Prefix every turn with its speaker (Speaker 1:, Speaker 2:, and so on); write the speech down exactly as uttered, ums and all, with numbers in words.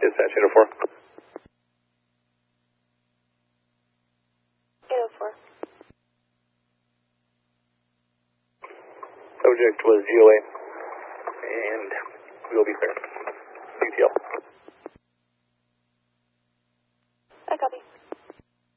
Speaker 1: Dispatch eight oh four.
Speaker 2: eight oh four.
Speaker 1: Subject was G O A, and we will be clear.